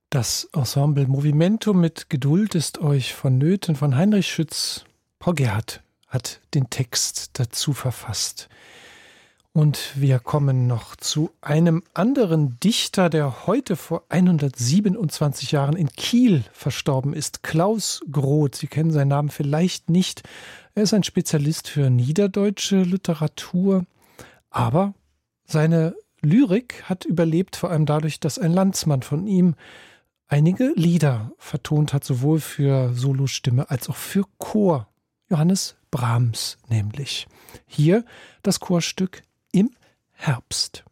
Das Ensemble Movimento mit Geduld ist euch vonnöten von Heinrich Schütz. Paul Gerhardt hat den Text dazu verfasst. Und wir kommen noch zu einem anderen Dichter, der heute vor 127 Jahren in Kiel verstorben ist. Klaus Groth. Sie kennen seinen Namen vielleicht nicht. Er ist ein Spezialist für niederdeutsche Literatur. Aber seine Lyrik hat überlebt, vor allem dadurch, dass ein Landsmann von ihm einige Lieder vertont hat, sowohl für Solostimme als auch für Chor. Johannes Brahms nämlich. Hier das Chorstück Im Herbst.